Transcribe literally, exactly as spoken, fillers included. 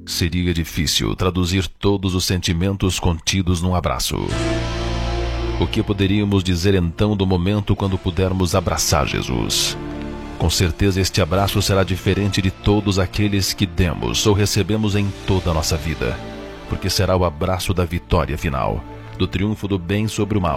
Seria difícil traduzir todos os sentimentos contidos num abraço. O que poderíamos dizer então do momento quando pudermos abraçar Jesus? Com certeza este abraço será diferente de todos aqueles que demos ou recebemos em toda a nossa vida, porque será o abraço da vitória final, do triunfo do bem sobre o mal.